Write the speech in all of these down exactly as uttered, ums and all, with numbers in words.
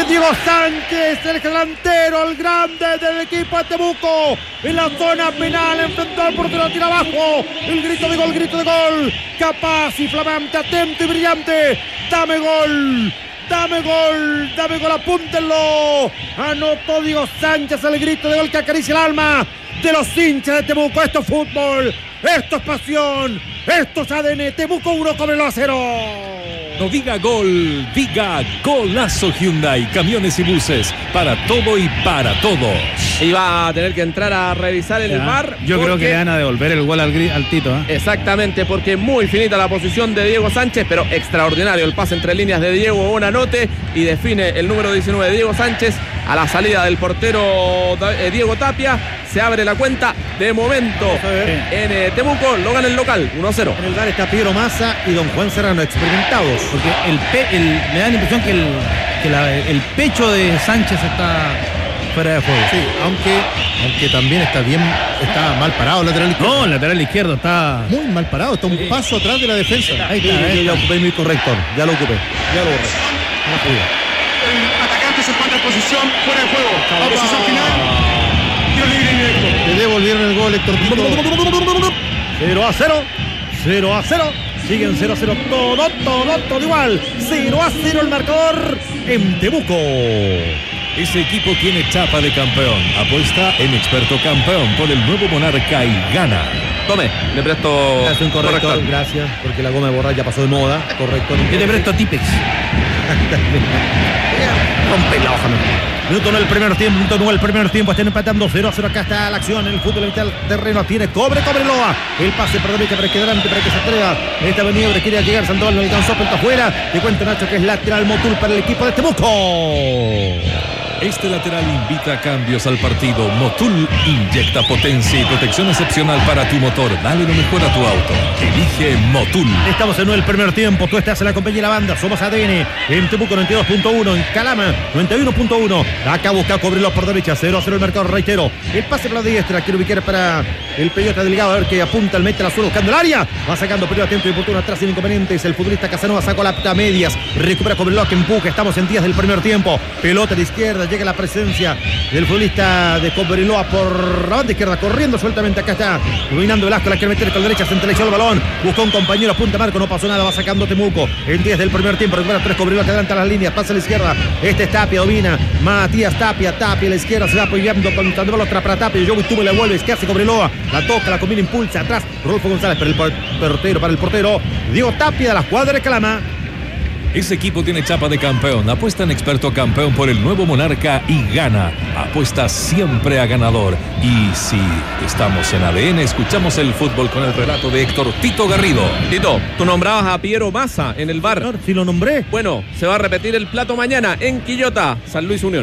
Diego Sánchez, el delantero, el grande del equipo de Temuco, en la zona penal, enfrentó al portero, tira abajo, el grito de gol, grito de gol, capaz y flamante, atento y brillante, dame gol, dame gol, dame gol, apúntenlo, anotó Diego Sánchez, el grito de gol que acaricia el alma de los hinchas de Temuco. Esto es fútbol, esto es pasión, esto es A D N, Temuco uno, Cobreloa a cero. No diga gol, diga golazo. Hyundai, camiones y buses, para todo y para todos. Y va a tener que entrar a revisar el ya, V A R. Yo creo que le van a devolver el gol al, al Tito, ¿eh? Exactamente, porque muy finita la posición de Diego Sánchez, pero extraordinario el pase entre líneas de Diego Bonanote y define el número diecinueve, Diego Sánchez, a la salida del portero Diego Tapia. Se abre la cuenta de momento en eh, Temuco, lo gana el local, uno a cero. En el lugar está Piero Massa y don Juan Serrano, experimentados. Porque el, pe, el me da la impresión que, el, que la, el pecho de Sánchez está fuera de juego. Sí, aunque, aunque también está bien, está mal parado el lateral izquierdo. No, el lateral izquierdo está muy mal parado, está un sí. paso atrás de la defensa. Ahí está, sí, ahí ya ocupé mi corrector, ya lo ocupé, ya lo borré. El atacante se encuentra en posición fuera de juego. Decisión final. Le devolvieron el gol, Héctor Tito. cero a cero, cero a cero. Siguen cero a cero, todo, todo, todo igual. cero a cero el marcador en Temuco. Ese equipo tiene chapa de campeón. Apuesta en Experto Campeón por el nuevo Monarca y gana. Tome, le presto. Gracias, un corrector, corrector. Gracias, porque la goma de borrar ya pasó de moda. Correcto. Yo te presto Tipex. Rompe la hoja, minuto nueve el primer tiempo, minuto nueve el primer tiempo, están empatando cero a cero, acá está la acción, en el fútbol, en el terreno, tiene Cobre, Cobreloa, el pase para Derecha, para que adelante, para que se atreva, esta maniobra quiere llegar, Sandoval no alcanzó, pero está afuera, te cuento Nacho que es lateral Motul para el equipo de Temuco. Este lateral invita a cambios al partido. Motul inyecta potencia y protección excepcional para tu motor. Dale lo mejor a tu auto. Elige Motul. Estamos en el primer tiempo. Tú estás en la compañía de la banda. Somos A D N. En Temuco noventa y dos punto uno. En Calama noventa y uno punto uno. Acá busca Cobreloa por derecha. cero a cero el marcador. Reitero. El pase para la diestra. Quiero ubicar para el Peyota Delgado. A ver que apunta el mete la suela buscando el área. Va sacando periodo atento y oportuno atrás sin inconvenientes. El futbolista Casanova sacó la a medias. Recupera Cobreloa que empuja. Estamos en días del primer tiempo. Pelota de izquierda. Llega la presencia del futbolista de Cobreloa por la banda izquierda, corriendo sueltamente. Acá está dominando Velasco, la quiere meter con derecha, centralizó el balón, buscó un compañero, apunta Marco, no pasó nada, va sacando Temuco en diez del primer tiempo, recupera tres Cobreloa que adelanta las líneas, pasa a la izquierda, este es Tapia, domina Matías Tapia, Tapia a la izquierda, se va apoyando con Sandoval, otra para Tapia, Joey Tubo le vuelve, ¿qué hace Cobreloa? La toca, la combina, impulsa, atrás, Rodolfo González, pero el portero, para el portero, Diego Tapia de la escuadra de Calama. Ese equipo tiene chapa de campeón. Apuesta en Experto Campeón por el nuevo Monarca y gana. Apuesta siempre a ganador. Y si estamos en A D N, escuchamos el fútbol con el relato de Héctor Tito Garrido. Tito, tú nombrabas a Piero Massa en el V A R. Si lo nombré. Bueno, se va a repetir el plato mañana en Quillota, San Luis Unión.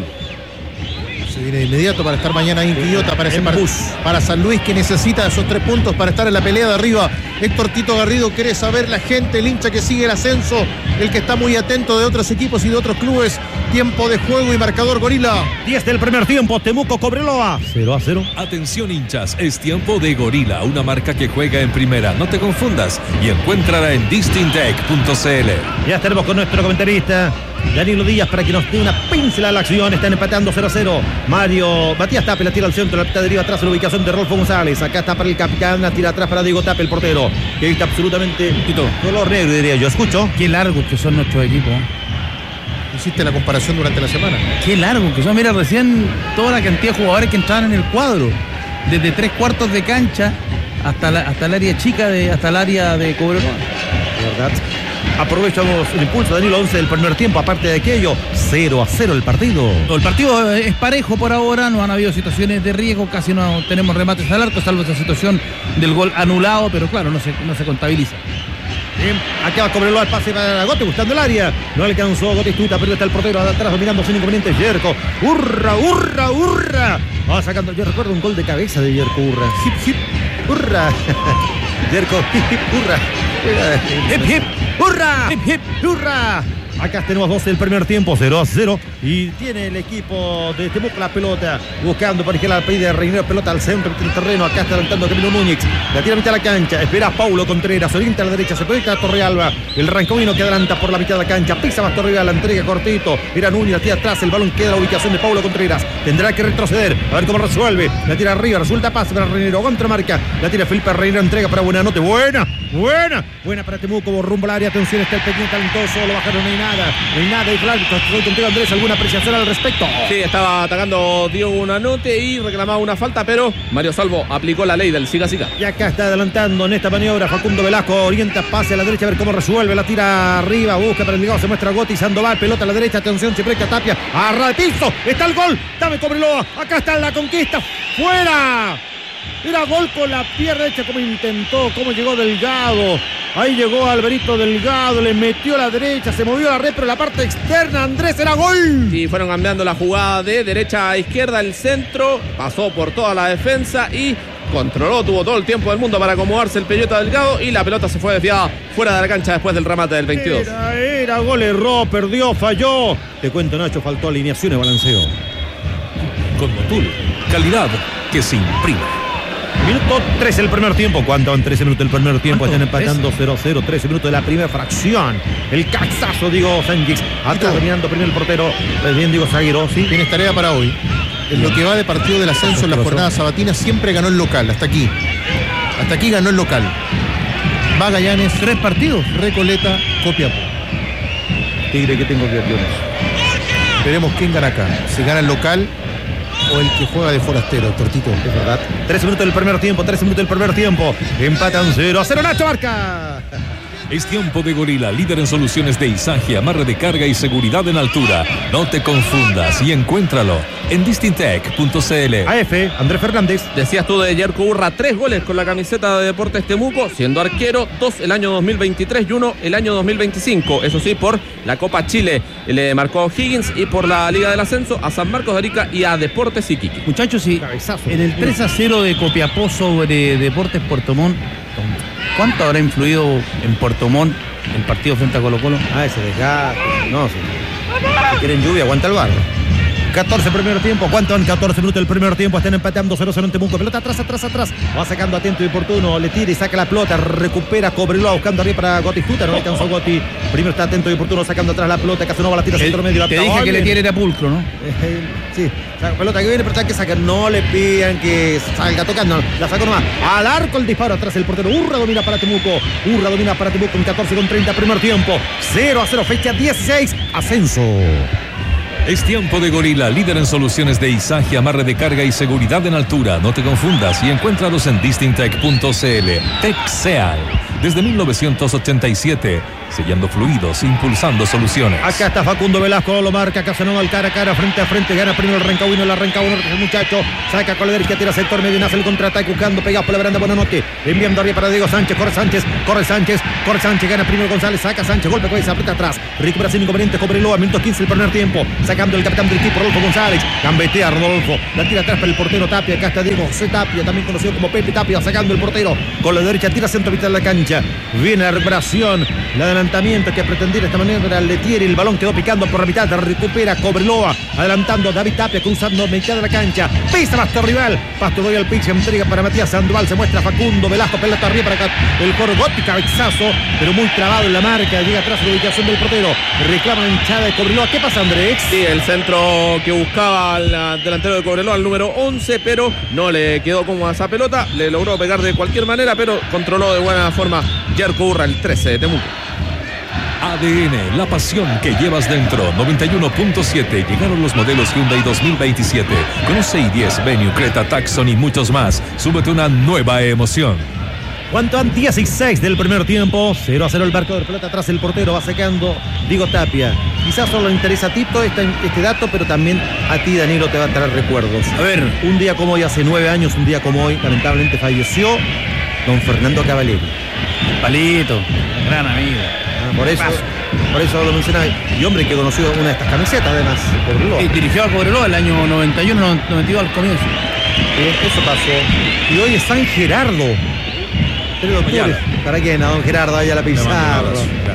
Se viene de inmediato para estar mañana ahí en Quillota, para, ese para, para San Luis, que necesita esos tres puntos para estar en la pelea de arriba. Héctor Tito Garrido quiere saber la gente, el hincha que sigue el ascenso, el que está muy atento de otros equipos y de otros clubes. Tiempo de juego y marcador, Gorila. diez del primer tiempo, Temuco Cobreloa, cero a cero. Atención hinchas, es tiempo de Gorila, una marca que juega en primera. No te confundas y encuéntrala en distintec punto c l. Ya estaremos con nuestro comentarista Danilo Díaz para que nos dé una pincela de la acción. Están empatando cero a cero. Mario Matías Tapia la tira al centro, la pita deriva atrás en la ubicación de Rodolfo González. Acá está para el capitán, la tira atrás para Diego Tapia, el portero, que está absolutamente Tito, color negro, diría yo. Escucho. Qué largos que son nuestros equipos. Hiciste la comparación durante la semana. Qué largos que son. Mira, recién toda la cantidad de jugadores que entraban en el cuadro. Desde tres cuartos de cancha hasta, la, hasta el área chica, de, hasta el área de Cobreloa. De verdad. Aprovechamos el impulso de Danilo, once del primer tiempo. Aparte de aquello, cero a cero el partido. El partido es parejo por ahora, no han habido situaciones de riesgo, casi no tenemos remates al arco, salvo esa situación del gol anulado, pero claro, no se, no se contabiliza. Bien, acá va Cobreloa, el pase para Gote buscando el área. No alcanzó Gote Estuta, pero está el portero atrás dominando sin inconvenientes. Yerko, hurra, hurra, hurra. Va sacando, yo recuerdo un gol de cabeza de Yerko, hurra. Hip, hip, hurra. Yerko, hip, hip, hurra. Hip, hip, hurra. Hip, hip, hurra. Acá tenemos doce del primer tiempo, cero a cero. Y tiene el equipo de Temuco la pelota, buscando por ejemplo la pedida de Reinero, pelota al centro del terreno. Acá está adelantando Camilo Núñez. La tira a mitad de la cancha. Espera Paulo Contreras. Orienta a la derecha. Se proyecta a Torrealba. El rancomino que adelanta por la mitad de la cancha. Pisa más Torrealba. La entrega cortito. Era Núñez. La tira atrás. El balón queda a la ubicación de Paulo Contreras. Tendrá que retroceder. A ver cómo resuelve. La tira arriba. Resulta pase para Reinero. Contramarca. La tira Felipe Reinero. Entrega para Buenanote. Buena. Buena. Buena para Temuco. Rumbo al área. Atención. Está el pequeño talentoso. Lo bajaron. No hay nada. No hay nada. Y claro, estoy contigo, Andrés. ¿Alguna apreciación al respecto? Sí, estaba atacando Diego Buenanote y reclamaba una falta, pero Mario Salvo aplicó la ley del siga siga. Y acá está adelantando en esta maniobra Facundo Velasco. Orienta pase a la derecha. A ver cómo resuelve. La tira arriba. Busca para el ligado. Se muestra Gotti. Sandoval. Pelota a la derecha. Atención. Se proyecta Tapia. Arra de piso. Está el gol. Dame Cobreloa. Acá está la conquista. ¡Fuera! Era gol con la pierna derecha, como intentó, como llegó Delgado. Ahí llegó Alberito Delgado, le metió a la derecha, se movió la red, pero la parte externa, Andrés, era gol. Y fueron cambiando la jugada de derecha a izquierda, el centro, pasó por toda la defensa y controló, tuvo todo el tiempo del mundo para acomodarse el Peyota Delgado y la pelota se fue desviada fuera de la cancha después del remate del veintidós. Era, era gol, erró, perdió, falló. Te cuento, Nacho, faltó alineación y balanceo. Con Motul, calidad que se imprime. Minuto trece del primer tiempo. ¿Cuánto van? trece minutos del primer tiempo. Están empatando cero a cero. trece minutos de la primera fracción. El caxazo, Diego Sánchez. Atrás dominando primero el portero. Bien, Diego Zaguero. ¿Sí? Tienes tarea para hoy. En lo que va de partido del ascenso en la jornada sabatina, siempre ganó el local. Hasta aquí. Hasta aquí ganó el local. Magallanes. Tres partidos. Recoleta, Copiapó. Tigre, que tengo que ver. Veremos quién gana acá. Si gana el local o el que juega de forastero, Tortito. Es verdad. trece minutos del primer tiempo, trece minutos del primer tiempo. Empatan cero a cero. Nacho marca. Es tiempo de Gorila, líder en soluciones de izaje, amarre de carga y seguridad en altura. No te confundas y encuéntralo en distintec punto c l. A F, Andrés Fernández. Decías tú de Yerko Urra, tres goles con la camiseta de Deportes Temuco, siendo arquero, dos el año dos mil veintitrés y uno el año dos mil veinticinco. Eso sí, por la Copa Chile le marcó a O'Higgins y por la Liga del Ascenso a San Marcos de Arica y a Deportes Iquique. Muchachos, sí, en el tres a cero de Copiapó sobre Deportes Puerto Montt, ¿cuánto habrá influido en Puerto Montt el partido frente a Colo Colo? Ah, ese desgaste. No, si, si quieren lluvia, aguanta el barro. catorce primer tiempo. ¿Cuánto van? catorce minutos del primer tiempo. Están empatando cero cero en Temuco. Pelota atrás, atrás, atrás. Va sacando atento y oportuno. Le tira y saca la pelota. Recupera Cobreloa buscando arriba para Gotti Juta. No alcanzó Gotti. Primero está atento y oportuno sacando atrás la pelota. Casanova la tira centro medio. La te dije que le tiene de pulcro, ¿no? Eh, sí. La pelota que viene, pero hay que sacar. No le pidan que salga tocando. La sacó nomás. Al arco el disparo atrás el portero. Urra domina para Temuco. Urra domina para Temuco en catorce con treinta primer tiempo. cero a cero. Fecha dieciséis. Ascenso. Es tiempo de Gorila, líder en soluciones de izaje, amarre de carga y seguridad en altura. No te confundas y encuéntralos en distintec punto c l. Texeal, desde mil novecientos ochenta y siete, sellando fluidos, impulsando soluciones. Acá está Facundo Velasco, lo marca Casanova al cara a cara, frente a frente, gana primero el Rancagüino, la Rancagüino, el muchacho, saca con la derecha, tira sector medio, nace el contraataque, buscando, pegado por la veranda, Buenanote, enviando arriba para Diego Sánchez, corre Sánchez, corre Sánchez, corre Sánchez, gana primero González, saca Sánchez, golpe cabeza, aprieta atrás, recupera sin inconveniente, Cobreloa, minuto quince el primer tiempo, sacando el capitán del equipo, Rodolfo González, gambetea Rodolfo, la tira atrás para el portero Tapia, acá está Diego José Tapia, también conocido como Pepe Tapia, sacando el portero, con la derecha, tira centro mitad de la cancha, viene la recuperación, el adelantamiento que pretendía de esta manera Letieri, el balón quedó picando por la mitad, recupera Cobreloa, adelantando a David Tapia, cruzando mitad de la cancha, pisa Pasto rival, Pasto doy al pitch, entrega para Matías Sandoval, se muestra Facundo Velasco, pelota arriba para acá, el coro Gotti, cabezazo, pero muy trabado en la marca, llega atrás a la ubicación del portero, reclama la hinchada de Cobreloa. ¿Qué pasa, Andrés? Sí, el centro que buscaba al delantero de Cobreloa, el número once, pero no le quedó como a esa pelota, le logró pegar de cualquier manera, pero controló de buena forma Yerko Urra, el trece de Temuco. A D N, la pasión que llevas dentro. noventa y uno punto siete. Llegaron los modelos Hyundai dos mil veintisiete. Conoce i diez, Venue, Creta, Tucson y muchos más. Súbete una nueva emoción. ¿Cuánto han? dieciséis del primer tiempo. cero a cero el barco de pelota atrás. El portero va sacando Diego Tapia. Quizás solo le interesa a Tito este, este dato, pero también a ti, Danilo, te va a traer recuerdos. A ver, un día como hoy, hace nueve años, un día como hoy, lamentablemente falleció don Fernando Cavalieri. Palito, gran amigo. Por eso, por eso lo mencionaba. Y hombre que conoció una de estas camisetas, además, Cobreloa. Y dirigió a Cobreloa el año noventa y uno, noventa y dos al comienzo. Sí, eso pasó. Y hoy es San Gerardo. tres de octubre. ¿Para quién? A don Gerardo, allá a la Pizarro.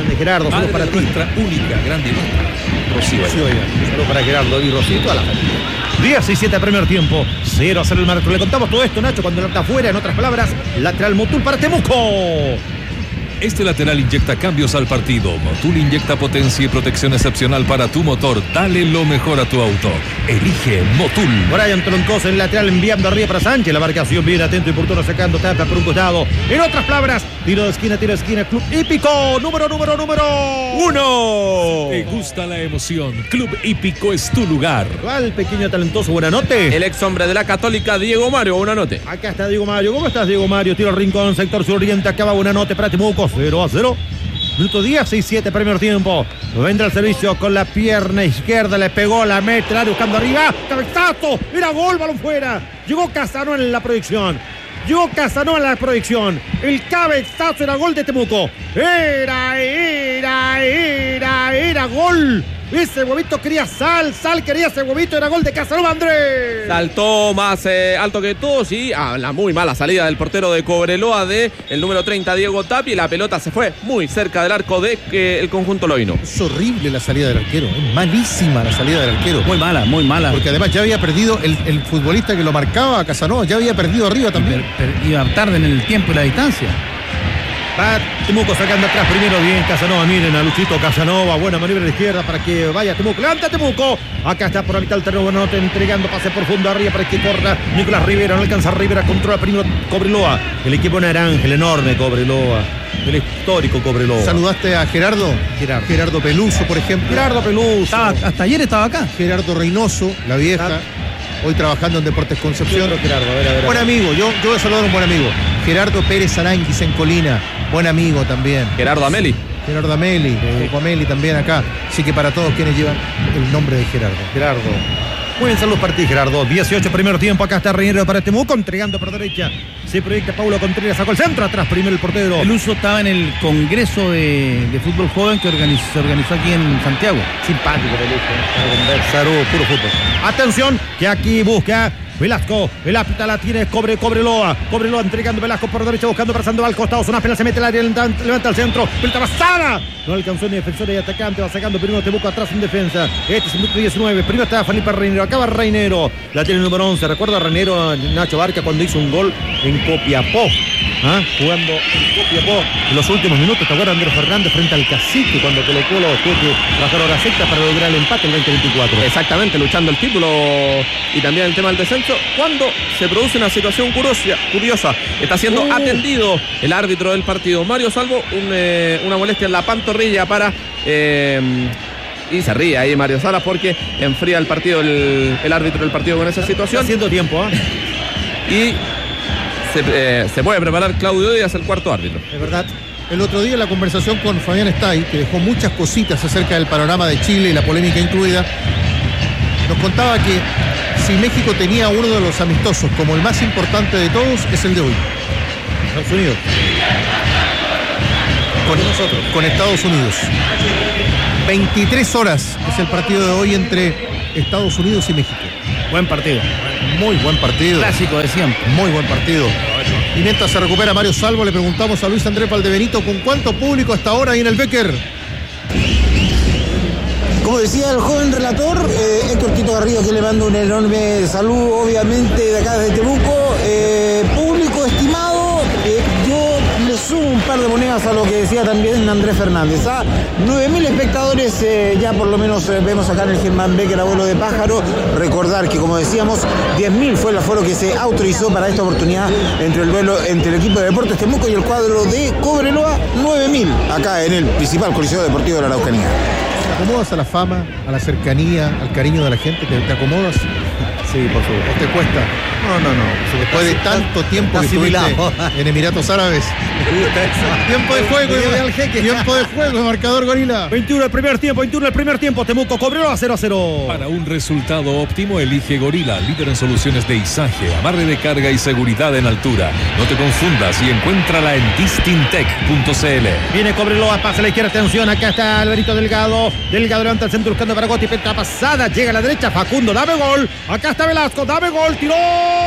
Grande Gerardo, saludos para ti. Nuestra única, grande y nuestra. Rocío. Sí, oiga. Saludos para Gerardo y Rocito a la familia. diecisiete primer tiempo, cero a cero el marco. Le contamos todo esto, Nacho, cuando el está afuera, en otras palabras, lateral Motul para Temuco. Este lateral inyecta cambios al partido. Motul inyecta potencia y protección excepcional para tu motor. Dale lo mejor a tu auto. Elige Motul. Brian Troncoso, el lateral enviando arriba para Sánchez. La marcación bien atento y oportuno sacando tapa por un costado. En otras palabras, tiro de esquina, tiro de esquina. Club Hípico, número, número, número uno. ¿Te gusta la emoción? Club Hípico es tu lugar. ¿Cuál pequeño talentoso? Buena noche. El ex hombre de la Católica, Diego Mario, buena noche. Acá está Diego Mario. ¿Cómo estás, Diego Mario? Tiro al rincón, sector suroriente. Acaba buena noche para Temuco. cero a cero. Minuto diecisiete, primer tiempo. Vendrá el servicio con la pierna izquierda. Le pegó la meta, buscando arriba. Cabezazo. Era gol, balón fuera. Llegó Casanova en la proyección. Llegó Casanova en la proyección. El cabezazo era gol de Temuco. Era, era, era, era gol. Ese huevito quería Sal, Sal quería ese huevito, era gol de Casanova, Andrés. Saltó más eh, alto que todos y a ah, la muy mala salida del portero de Cobreloa de el número treinta, Diego Tapia, y la pelota se fue muy cerca del arco de eh, el conjunto loíno. Es horrible la salida del arquero, es malísima la salida del arquero. Muy mala, muy mala. Porque además ya había perdido el, el futbolista que lo marcaba, Casanova, ya había perdido arriba también. Per, per, iba tarde en el tiempo y la distancia. Va Temuco sacando atrás primero, bien Casanova, miren a Luchito Casanova, buena maniobra de izquierda para que vaya Temuco, levanta Temuco, acá está por la mitad del terreno, bueno, entregando pase profundo arriba para que corra Nicolás Rivera, no alcanza Rivera, controla primero Cobreloa, el equipo naranja, el enorme Cobreloa, el histórico Cobreloa. ¿Saludaste a Gerardo? Gerardo. Gerardo Peluso, por ejemplo. Gerardo Peluso. Estaba, hasta ayer estaba acá. Gerardo Reynoso, la vieja. Hoy trabajando en Deportes Concepción. Gerardo, a ver, a ver, a buen ver. amigo, yo, yo voy a saludar a un buen amigo. Gerardo Pérez Aranguis en Colina, buen amigo también. Gerardo Ameli. Gerardo Ameli, Coco Ameli también acá. Así que para todos quienes llevan el nombre de Gerardo. Gerardo. Muy bien, saludos para ti, Gerardo. dieciocho primer tiempo, acá está Reinero para Temuco, entregando por derecha. Se proyecta Paulo Contreras, sacó el centro, atrás primero el portero. El uso estaba en el Congreso de, de Fútbol Joven que organizó, se organizó aquí en Santiago. Simpático Peluso, para conversar, puro fútbol. Atención, que aquí busca Velasco, el ápita la tiene Cobre, Cobreloa, Cobreloa entregando Velasco por derecha, buscando para Sandoval, costado, una pena, se mete el área, levanta al centro, pelota pasada, no alcanzó ni defensor y atacante, va sacando primero Temuco atrás en defensa, este es el minuto diecinueve, primero estaba Felipe Reinero, acaba Reinero, la tiene el número once, recuerda a Reinero, Nacho Barca cuando hizo un gol en Copiapó, ¿ah? Jugando en Copiapó en los últimos minutos, ¿te acuerdas Andrés Fernández frente al Cacique cuando Colo Colo tuvo que bajar horas extras para lograr el empate el veinte veinticuatro? Exactamente, luchando el título y también el tema del descenso. Cuando se produce una situación curiosa, curiosa está siendo uh. atendido el árbitro del partido, Mario Salvo, un, eh, una molestia en la pantorrilla para... Eh, y se ríe ahí Mario Salas porque enfría el partido, el, el árbitro del partido con esa situación. Está haciendo tiempo, ¿eh? Y se, eh, se puede preparar Claudio Díaz, el cuarto árbitro. Es verdad. El otro día en la conversación con Fabián Stay, que dejó muchas cositas acerca del panorama de Chile y la polémica incluida, nos contaba que si México tenía uno de los amistosos como el más importante de todos, es el de hoy. Estados Unidos. Con nosotros. Con Estados Unidos. veintitrés horas es el partido de hoy entre Estados Unidos y México. Buen partido. Muy buen partido. Clásico de siempre. Muy buen partido. Y mientras se recupera Mario Salvo, le preguntamos a Luis Andrés Valdebenito con cuánto público hasta ahora ahí en el Becker. Como decía el joven relator, eh, Héctor Tito Garrido, que le mando un enorme saludo, obviamente, de acá de Temuco. Eh, público estimado, eh, yo le subo un par de monedas a lo que decía también Andrés Fernández. ¿ah? nueve mil espectadores, eh, ya por lo menos eh, vemos acá en el Germán Becker, abuelo de pájaro. Recordar que, como decíamos, diez mil fue el aforo que se autorizó para esta oportunidad entre el duelo entre el equipo de Deportes Temuco y el cuadro de Cobreloa. nueve mil acá en el principal Coliseo Deportivo de la Araucanía. ¿Te acomodas a la fama, a la cercanía, al cariño de la gente? ¿Te, te acomodas? Sí, por favor. ¿O te cuesta? No, no, no. Después de tanto tiempo que estuviste en Emiratos Árabes. Tiempo de juego, tiempo de juego, marcador Gorila. veintiuno el primer tiempo, veintiuno el primer tiempo. Temuco Cobreloa cero a cero. Para un resultado óptimo, elige Gorila, líder en soluciones de izaje, amarre de carga y seguridad en altura. No te confundas y encuéntrala en distintec punto c l. Viene Cobreloa, pasa a la izquierda, atención, acá está Alberito Delgado. Delgado levanta el centro buscando para Gotti, penta pasada, llega a la derecha, Facundo, dame gol. Acá está Velasco, dame gol, tiró.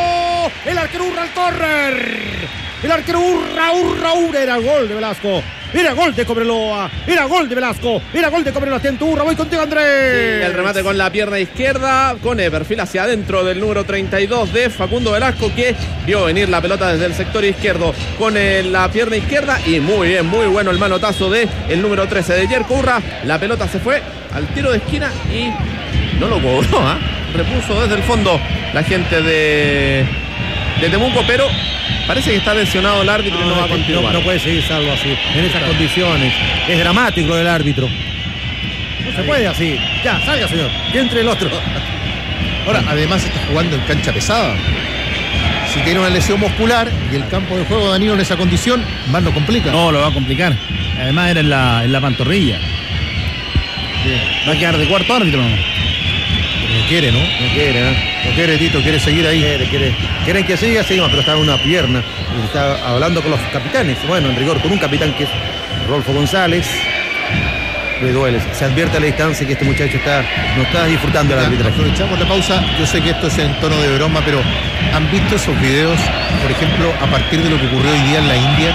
El arquero Urra al córner. El arquero Urra, Urra, Urra, era el gol de Velasco. Era gol de Cobreloa. Era gol de Velasco. Era gol de Cobreloa. Tenturra. Voy contigo, Andrés. Sí, el remate con la pierna izquierda, con el perfil hacia adentro del número treinta y dos de Facundo Velasco, que vio venir la pelota desde el sector izquierdo con el, la pierna izquierda. Y muy bien, muy bueno el manotazo de el número trece de Yerko Urra. La pelota se fue al tiro de esquina y no lo cobró, ¿eh? Repuso desde el fondo la gente de, de Temuco, pero parece que está lesionado el árbitro no, y no va a continuar. No, no puede seguir salvo así, en esas condiciones. Es dramático lo del árbitro. No se puede así. Ya, salga, señor. Que entre el otro. Ahora, además está jugando en cancha pesada. Si tiene una lesión muscular y el campo de juego, Danilo, en esa condición, más lo complica. No, lo va a complicar. Además era en la, en la pantorrilla. Bien. Va a quedar de cuarto árbitro, ¿no? No quiere, ¿no? No quiere, ¿eh? No quiere, Tito, quiere seguir ahí. Quiere, quiere. Quieren que siga, seguimos, pero está en una pierna. Está hablando con los capitanes. Bueno, en rigor, con un capitán que es Rolfo González. Le duele. Se advierte a la distancia que este muchacho está no está disfrutando del arbitraje. Aprovechamos la pausa. Yo sé que esto es en tono de broma, pero ¿han visto esos videos, por ejemplo, a partir de lo que ocurrió hoy día en la India,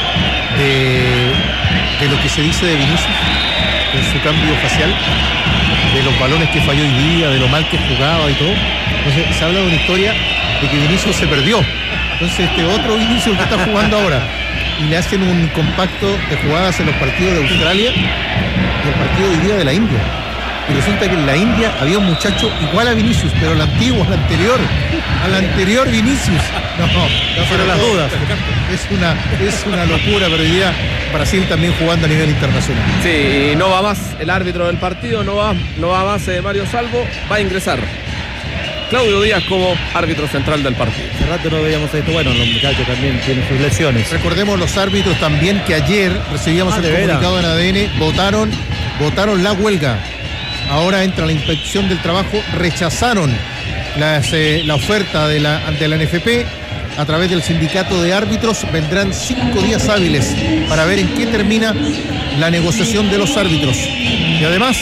de, de lo que se dice de Vinicius con su cambio facial, de los balones que falló hoy día, de lo mal que jugaba y todo? Entonces se habla de una historia de que Vinicius se perdió. Entonces este otro Vinicius que está jugando ahora, y le hacen un compacto de jugadas en los partidos de Australia y el partido de hoy día de la India. Y resulta que en la India había un muchacho igual a Vinicius, pero el antiguo, al anterior, al anterior Vinicius. No, no, no fueron las dudas. Es una, es una locura, pero hoy día Brasil también jugando a nivel internacional. Sí, y no va más el árbitro del partido, no va, no va más eh, Mario Salvo, va a ingresar Claudio Díaz como árbitro central del partido. Hace rato no veíamos esto. Bueno, los muchachos también tienen sus lesiones. Recordemos los árbitros también que ayer recibíamos Ah, el de comunicado veras. en A D N, votaron, votaron la huelga. Ahora entra la inspección del trabajo, rechazaron las, eh, la oferta de la, ante la N F P a través del sindicato de árbitros. Vendrán cinco días hábiles para ver en qué termina la negociación de los árbitros. Y además,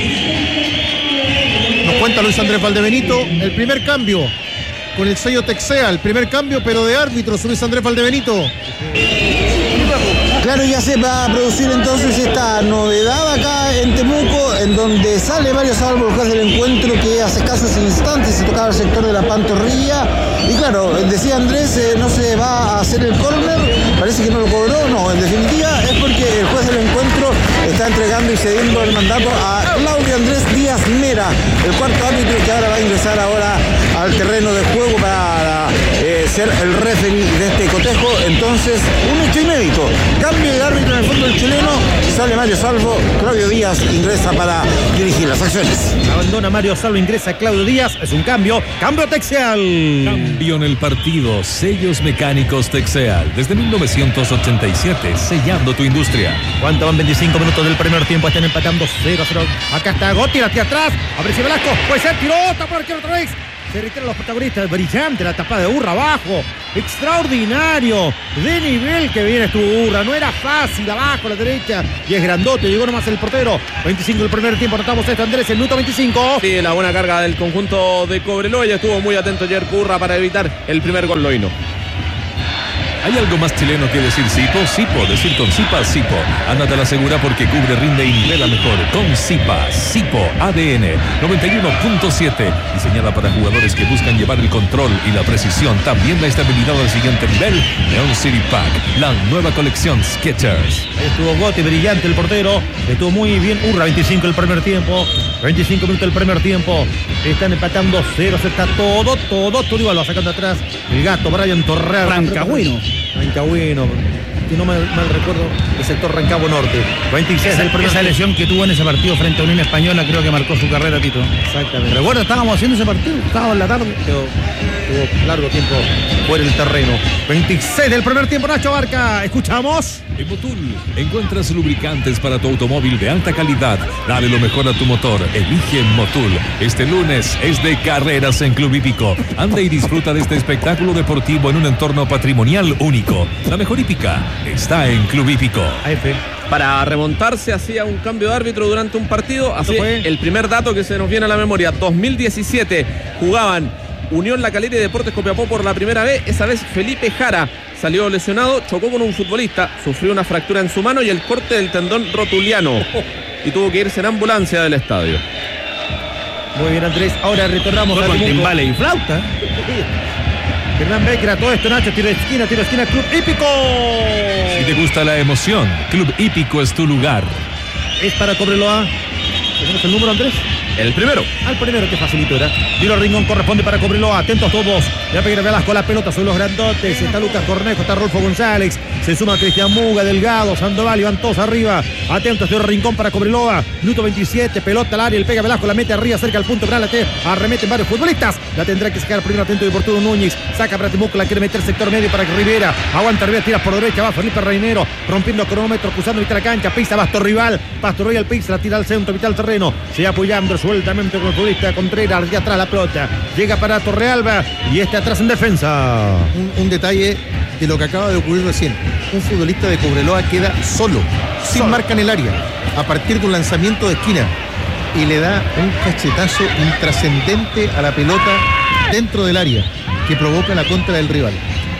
nos cuenta Luis Andrés Valdebenito, el primer cambio con el sello Texea, el primer cambio pero de árbitros, Luis Andrés Valdebenito. Claro, ya se va a producir entonces esta novedad acá en Temuco, en donde sale Mario Salvo al juez del encuentro, que hace escasos instantes se tocaba el sector de la pantorrilla. Y claro, decía Andrés, eh, no se va a hacer el córner, parece que no lo cobró. No, en definitiva es porque el juez del encuentro está entregando y cediendo el mandato a Claudio Andrés Díaz Mera, el cuarto árbitro que ahora va a ingresar ahora al terreno de juego para eh, ser el referee de este cotejo. Entonces, un hecho inédito. Cambio de árbitro en el fútbol chileno, sale Mario Salvo, Claudio Díaz ingresa para dirigir las acciones. Abandona Mario Salvo, ingresa Claudio Díaz, es un cambio, cambio Texeal. Cambio en el partido, sellos mecánicos Texeal, desde mil novecientos ochenta y siete, sellando tu industria. ¿Cuánto van? veinticinco minutos del primer tiempo, están empatando cero a cero. Acá está Gotti, la tira atrás, abre si Velasco, puede ser, tiró, tapa el arquero otra vez. Se retiran los protagonistas, brillante la tapada de Urra abajo, extraordinario, de nivel que viene estuvo Urra, no era fácil, abajo a la derecha, y es grandote, llegó nomás el portero. veinticinco del primer tiempo, notamos esto, Andrés, el minuto veinticinco. Sí, la buena carga del conjunto de Cobreloa, y estuvo muy atento Yerko Urra para evitar el primer gol loíno. ¿Hay algo más chileno que decir Sipo? Sipo, decir con Sipa, Sipo. Ándate a la segura porque cubre, rinde y nivela mejor. Con Sipa, Sipo, A D N noventa y uno punto siete. Diseñada para jugadores que buscan llevar el control y la precisión. También la estabilidad al siguiente nivel. Neon City Pack, la nueva colección Skechers. Ahí estuvo Gotti, brillante el portero, estuvo muy bien Urra, veinticinco el primer tiempo, veinticinco minutos del primer tiempo, están empatando cero, se está todo, todo, todo igual, va sacando atrás el gato, Brian Torreal. Rancagüino. Rancagüino, si no mal, mal recuerdo, el sector Rancagua Norte. veintiséis Esa, el primer esa tiempo. lesión que tuvo en ese partido frente a Unión Española creo que marcó su carrera, Tito. Exactamente. Recuerda, estábamos haciendo ese partido, estábamos en la tarde. Pero tuvo largo tiempo fuera del terreno. veintiséis del primer tiempo, Nacho Barca, escuchamos. En Motul encuentras lubricantes para tu automóvil de alta calidad. Dale lo mejor a tu motor. Elige Motul. Este lunes es de carreras en Club Hípico. Anda y disfruta de este espectáculo deportivo en un entorno patrimonial único. La mejor hípica está en Club Hípico. A F. Para remontarse hacía un cambio de árbitro durante un partido. Así fue? el primer dato que se nos viene a la memoria, dos mil diecisiete jugaban Unión La Calera y Deportes Copiapó por la primera vez. Esa vez Felipe Jara salió lesionado, chocó con un futbolista, sufrió una fractura en su mano y el corte del tendón rotuliano. Y tuvo que irse en ambulancia del estadio. Muy bien, Andrés. Ahora retornamos Fue a con Temuco. timbales y flauta. Hernán Becker, a todo esto, Nacho, tiro de esquina, tiro de esquina, Club Hípico. Si te gusta la emoción, Club Hípico es tu lugar. Es para Cobreloa. ¿Tenemos el número, Andrés? El primero. Al primero, que facilito era. Tiro Rincón corresponde para Cobreloa. Atentos todos. Ya Peguera Velasco la pelota sobre los grandotes. Está Lucas Cornejo, está Rolfo González. Se suma Cristian Muga, Delgado, Sandoval y van todos arriba. Atentos, Tiro Rincón para Cobreloa. Minuto veintisiete, pelota al área. El pega Velasco, la mete arriba, cerca al punto penal. Arremeten varios futbolistas. La tendrá que sacar primero atento y oportuno Núñez. Saca para Temuco, la quiere meter sector medio para que Rivera. Aguanta Rivera, tira por derecha. Va Felipe Reinero, rompiendo cronómetro, cruzando mitad de la cancha. Pisa Basto Rival. Basto Rival pisa, la tira al centro, mitad del terreno. Se apoyando sueltamente con el futbolista Contreras. De atrás la pelota. Llega para Torrealba y este atrás en defensa. Un, un detalle de lo que acaba de ocurrir recién. Un futbolista de Cobreloa queda solo, sin Solo. marca en el área, a partir de un lanzamiento de esquina. Y le da un cachetazo intrascendente a la pelota dentro del área, que provoca la contra del rival.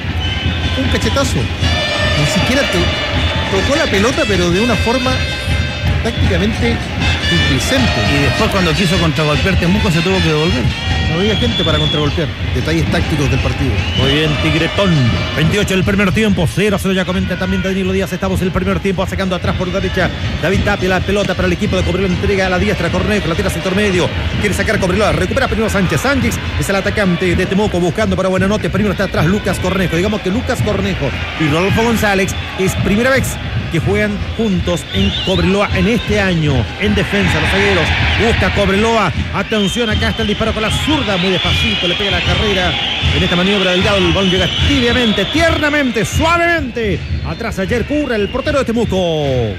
Un cachetazo. Ni siquiera to- tocó la pelota, pero de una forma prácticamente displicente. Y después cuando quiso contragolpear Temuco se tuvo que devolver. No había gente para contragolpear. Detalles tácticos del partido. Muy bien, Tigretón. veintiocho el primer tiempo. cero a cero ya comenta también Danilo Díaz. Estamos en el primer tiempo sacando atrás por derecha. David Tapia, la pelota para el equipo de Cobreloa. Entrega a la diestra Cornejo. La tira sector medio. Quiere sacar Cobreloa. Recupera primero Sánchez. Sánchez es el atacante de Temuco buscando para Buenanote. Primero está atrás Lucas Cornejo. Digamos que Lucas Cornejo y Rodolfo González es primera vez que juegan juntos en Cobreloa en este año. En defensa, los zagueros. Busca Cobreloa. Atención, acá está el disparo con la zurda. Muy despacito, le pega la carrera. En esta maniobra Delgado, el balón llega tibiamente, tiernamente, suavemente. Atrás ayer Curra, el portero de Temuco.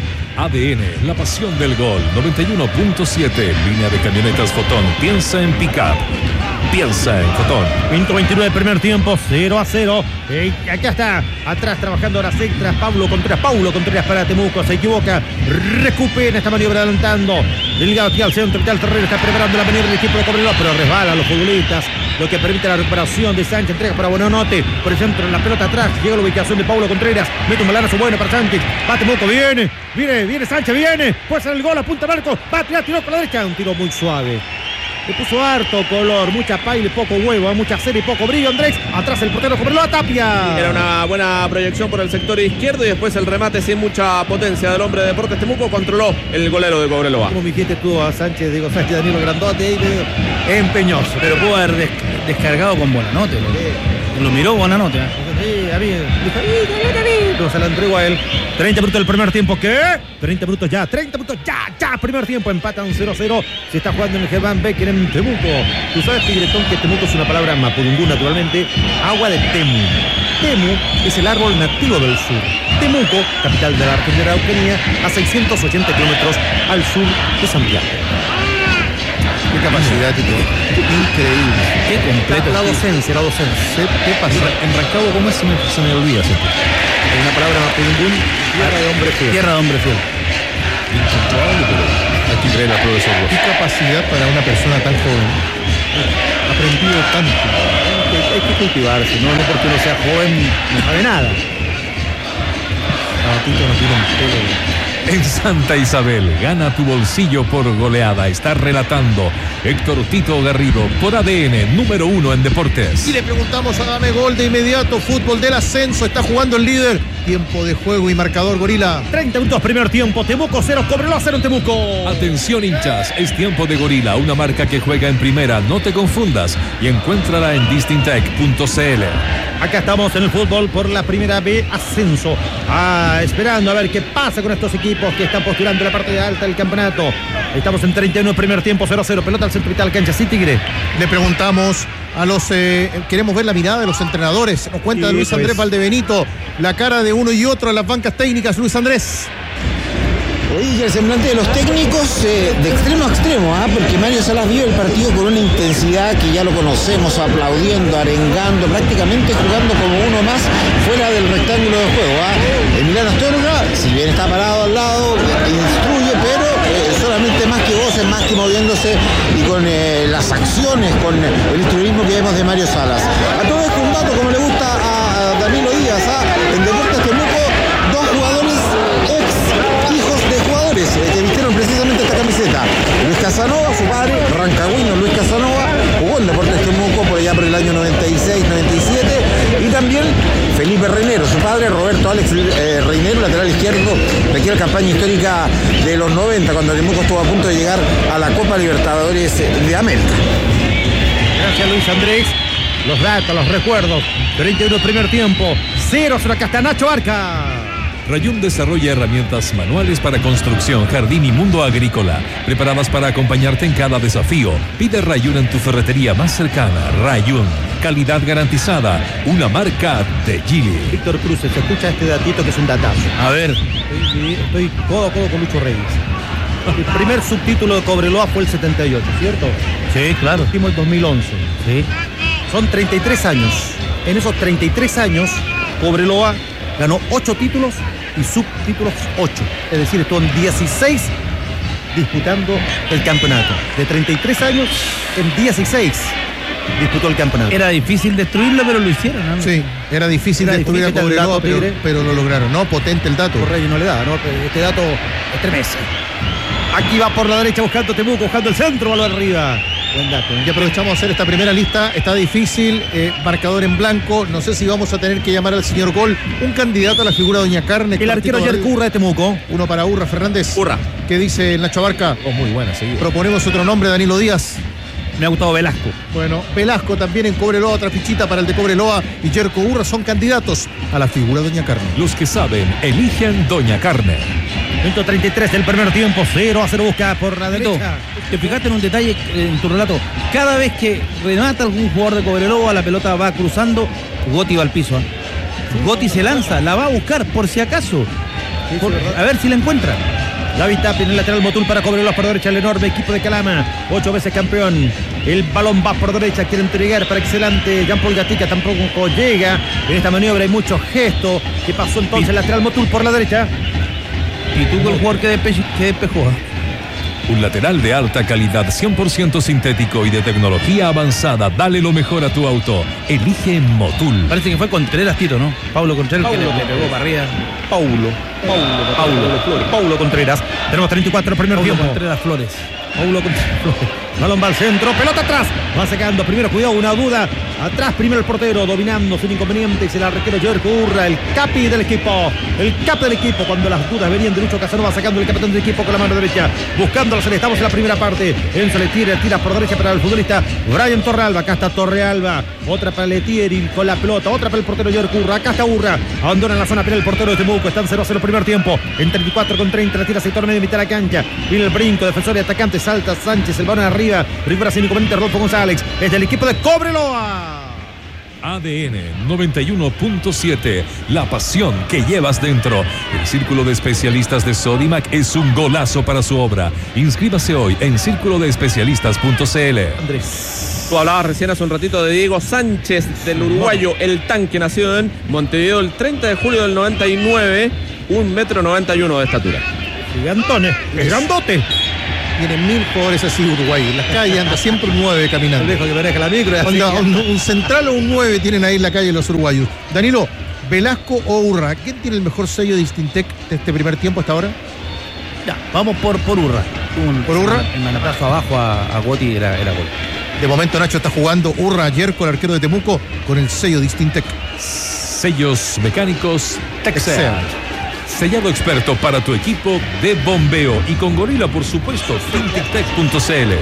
A D N, la pasión del gol. noventa y uno punto siete. Línea de camionetas Fotón. Piensa en pick-up. Piensa en Fotón. Minuto veintinueve, primer tiempo, cero a cero. Eh, acá está, atrás trabajando horas extras. Pablo Contreras, Paulo Contreras para Temuco. Se equivoca, recupera esta maniobra adelantando. Delgado aquí al centro, Vital Terrero está preparando la maniobra del equipo de Cobreloa, pero resbala a los futbolistas, lo que permite la recuperación de Sánchez. Entrega para Buenanote, por el centro, la pelota atrás. Llega la ubicación de Paulo Contreras. Mete un balanazo bueno para Sánchez. Va Temuco, viene, viene, viene Sánchez, viene. Puede ser el gol, apunta Marco. Va a tirar, tiró por la derecha. Un tiro muy suave. Le puso harto color, mucha paila y poco huevo, mucha serie y poco brillo, Andrés. Atrás el portero Cobreloa, Tapia. Era una buena proyección por el sector izquierdo y después el remate sin mucha potencia del hombre de Deportes Temuco. Controló el golero de Cobreloa. Como mi gente tuvo a Sánchez, digo Sánchez, Danilo Grandote ahí, digo, empeñoso. Pero pudo haber des- descargado con Buenanote. Lo, lo miró Buenanote. ¿eh? Sí, a mí, dijo, "Ih, viene a mí". Pero se la entregó a él. treinta minutos del primer tiempo, ¿qué? treinta minutos ya, treinta minutos ya, ya, primer tiempo, empatan cero a cero. Se está jugando en el Germán Becker en Temuco. Tú sabes, Tigretón, que Temuco es una palabra mapudungún, naturalmente. Agua de Temu. Temu es el árbol nativo del sur. Temuco, capital de la región de Araucanía, a seiscientos ochenta kilómetros al sur de Santiago. Qué capacidad, Tito. Increíble. Qué completo. La docencia, la docencia. ¿Qué pasa? En Rancagua, ¿cómo es? Se me, se me olvida siempre. Es una palabra mapudungún, tierra de hombre fiel. Tierra de hombre fiel. Incontrolable, pero aquí cree la profesor Qué Ross. capacidad para una persona tan joven. Ha aprendido tanto. Hay que, hay que cultivarse, ¿no? No porque uno sea joven, no sabe nada. Ah, Tito no tiene un pelo. En Santa Isabel, gana tu bolsillo por goleada. Está relatando Héctor Tito Garrido por A D N, número uno en deportes. Y le preguntamos a Dame Gol de inmediato. Fútbol del ascenso. Está jugando el líder. Tiempo de juego y marcador, Gorila. treinta minutos, primer tiempo. Temuco cero, Cobreloa cero en Temuco. Atención hinchas, es tiempo de Gorila, una marca que juega en primera, no te confundas y encuéntrala en distintec punto c l. Acá estamos en el fútbol por la primera B ascenso. Ah, esperando a ver qué pasa con estos equipos que están postulando la parte alta del campeonato. Estamos en treinta y uno, primer tiempo, cero a cero. Pelota al centro vital, cancha, sí, Tigre. Le preguntamos a los... Eh, queremos ver la mirada de los entrenadores. Nos cuenta Sí, Luis eso Andrés es. Valdebenito. La cara de uno y otro en las bancas técnicas. Luis Andrés. Oye, el semblante de los técnicos eh, de extremo a extremo, ¿ah? Porque Mario Salas vio el partido con una intensidad que ya lo conocemos, aplaudiendo, arengando, prácticamente jugando como uno más fuera del rectángulo de juego. ¿ah? Emiliano Astorga, si bien está parado al lado, instruye, pero eh, solamente más que voces, más que moviéndose y con eh, las acciones, con el instruismo que vemos de Mario Salas. A todo esto un dato, como le gusta a Danilo Díaz. casa. En Deportes Temuco, dos jugadores ex hijos de jugadores eh, que vistieron precisamente esta camiseta. Luis Casanova, su padre, rancagüino Luis Casanova, jugó en Deportes Temuco por allá por el año noventa y seis noventa y siete. Y también Felipe Reinero, su padre, Roberto Alex eh, Reinero, lateral izquierdo de aquella campaña histórica de los noventa, cuando Temuco estuvo a punto de llegar a la Copa Libertadores de América. Gracias, Luis Andrés. Los datos, los recuerdos. treinta y uno primer tiempo. Cero sobre acá está Nacho Arca. Rayún desarrolla herramientas manuales para construcción, jardín y mundo agrícola, preparadas para acompañarte en cada desafío. Pide Rayún en tu ferretería más cercana. Rayún, calidad garantizada, una marca de Gili. Víctor Cruz, se escucha este datito que es un datazo. A ver. Estoy, estoy codo a codo con Lucho Reyes. El primer subtítulo de Cobreloa fue el setenta y ocho, ¿cierto? Sí, claro. Último el dos mil once. Sí. Son treinta y tres años. En esos treinta y tres años, Cobreloa ganó ocho títulos y subtítulos ocho. Es decir, estuvo en dieciséis disputando el campeonato. De treinta y tres años, en dieciséis disputó el campeonato. Era difícil destruirlo, pero lo hicieron, ¿no? Sí, era difícil Era destruir a difícil el Cobreloa, dato, pero, Tigre. pero lo lograron, ¿no? Potente el dato. Correa no le da, ¿no? Este dato estremece. Aquí va por la derecha buscando Temuco, buscando el centro, balón arriba. Buen dato, ¿eh? Y aprovechamos a hacer esta primera lista. Está difícil, eh, marcador en blanco. No sé si vamos a tener que llamar al señor Gol, un candidato a la figura de Doña Carne. El arquero Cortito Yerko Urra de Temuco. Uno para Urra Fernández. Urra. ¿Qué dice el Nacho Abarca? Oh, muy buena, seguida. Proponemos otro nombre, Danilo Díaz. Me ha gustado Velasco. Bueno, Velasco también en Cobreloa, otra fichita para el de Cobreloa y Yerko Urra son candidatos a la figura de Doña Carne. Los que saben, eligen Doña Carne. Minuto treinta y tres del primer tiempo, cero a cero busca por la Tito, derecha. te fijaste en un detalle en tu relato. Cada vez que remata algún jugador de Cobreloa, la pelota va cruzando, Gotti va al piso. ¿eh? Gotti se lanza, la va a buscar por si acaso. Sí, Por- sí, ¿verdad? a ver si la encuentra. David Tapia en el lateral, Motul para Cobreloa por derecha, el enorme equipo de Calama, ocho veces campeón. El balón va por derecha, quiere entregar para excelente Jean-Paul Gatica, tampoco llega. En esta maniobra hay muchos gestos. ¿Qué pasó entonces? El lateral Motul por la derecha. Y tú con el jugador que, despe- que despejó. ¿eh? Un lateral de alta calidad, cien por ciento sintético y de tecnología avanzada. Dale lo mejor a tu auto. Elige Motul. Parece que fue Contreras, Tito, ¿no? Pablo Contreras que le, Paulo. le pegó para arriba. Paulo. Paulo. Paulo. Paulo, Paulo Contreras. Tenemos treinta y cuatro primer Pablo tiempo. Contreras Flores. Paulo Contreras. Balón va al centro, pelota atrás. Va sacando primero, cuidado, una duda. Atrás primero el portero, dominando sin inconvenientes. El arquero Yerko Urra, el capi del equipo. El cap del equipo. Cuando las dudas venían de Lucho Casanova, sacando el capitán del equipo con la mano derecha. Buscando la salida. Estamos en la primera parte. Enzo le tira, tira por derecha para el futbolista Brian Torrealba. Acá está Torrealba. Otra para Letieri con la pelota. Otra para el portero Yerko Urra. Acá está Urra. Abandona en la zona penal el portero de Temuco. Están cero a cero primer tiempo. En treinta y cuatro con treinta. La tira sector medio, mitad de la cancha. Viene el brinco. Defensor y atacante. Salta Sánchez. El balón arriba. Recupera sin inconveniente Rodolfo González. Es del equipo de Cobreloa. A D N noventa y uno punto siete, la pasión que llevas dentro. El Círculo de Especialistas de Sodimac es un golazo para su obra. Inscríbase hoy en círculo de especialistas punto c l. Andrés. Tú hablabas recién hace un ratito de Diego Sánchez, del uruguayo El Tanque, nacido en Montevideo el treinta de julio del noventa y nueve, un metro noventa y uno de estatura. Gigantones. Es grandote. Tienen mil jugadores así Uruguay. En las calles anda siempre un nueve caminando. Dejo que maneja la micro. y así Onda, que- un, un central o un nueve tienen ahí en la calle los uruguayos. Danilo, Velasco o Urra, ¿quién tiene el mejor sello de Distintec de este primer tiempo hasta ahora? Ya, vamos por, por Urra. Un, ¿Por Urra? El manotazo abajo a, a Gotti era, era gol. De momento Nacho está jugando Urra Yerko, el arquero de Temuco, con el sello Distintec. Sellos mecánicos Texel. Texel. Sellado experto para tu equipo de bombeo. Y con Gorila, por supuesto, fintech punto c l.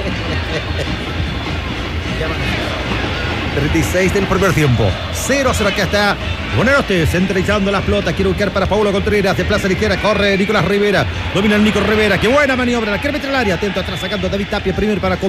treinta y seis del primer tiempo. cero a cero acá está. Buenarote centralizando la pelota. Quiere buscar para Paulo Contreras. De plaza a la izquierda. Corre Nicolás Rivera. Domina el Nico Rivera. Qué buena maniobra. La quiere meter al área. Atento atrás sacando a David Tapia. Primero para